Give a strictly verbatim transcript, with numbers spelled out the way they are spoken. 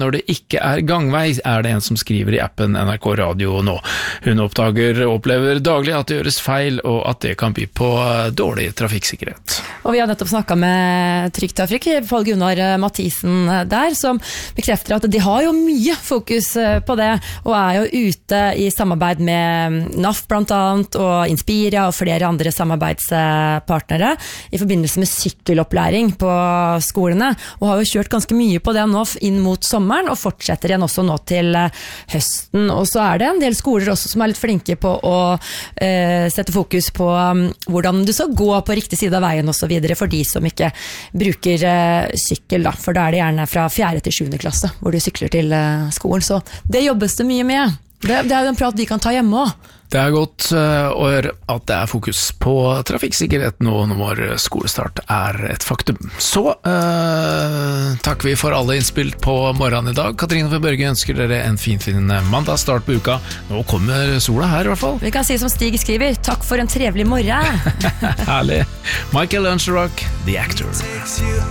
Når det ikke er gangvei, er det en som skriver i appen N R K Radio nå. Hun oppdager og opplever daglig at det gjøres feil, og at det kan by på dårlig trafikksikkerhet. Og vi har nettopp snakket med Trygg Trafikk, Pål Gunnar Mathisen der, som bekrefter at de har jo mye fokus på det, og er jo ute i samarbeid med N A F blant annet, og Inspira og flere andre samarbeidspartnere i forbindelse med sykkelopplæring på skolene, og har jo kjørt ganske mye på det nå inn mot sommeren, og fortsetter igjen også nå til høsten. Og så er det en del skoler også som er litt flinke på å eh, sette fokus på um, hvordan du skal gå på riktig side av veien og så videre, for de som ikke bruker eh, sykkel da, for da er det gjerne fra fjerde til sjuende klasse hvor du sykler til eh, skolen, så det jobbes det mye med. Det, det er jo en prat vi kan ta hjemme også. Det er godt å høre at det er fokus på trafikksikkerhet nå når skolestart er et faktum. Så øh, takker vi for alle innspill på morgenen i dag. Katrine og Børge ønsker dere en fin, fin mandag start på uka. Nå kommer sola her i hvert fall. Vi kan si som Stig skriver, takk for en trevlig morgen. Herlig. Michael Lunchrock, The Actor.